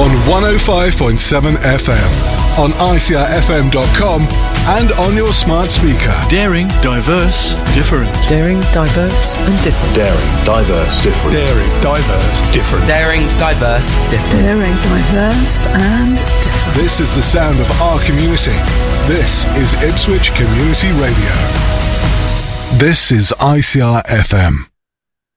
on 105.7 FM, on ICRFM.com, and on your smart speaker. Daring, diverse, different. Daring, diverse, and different. Daring, diverse, different. Daring, diverse, different. Daring, diverse, different. Daring, diverse, and different. This is the sound of our community. This is Ipswich Community Radio. This is ICR FM.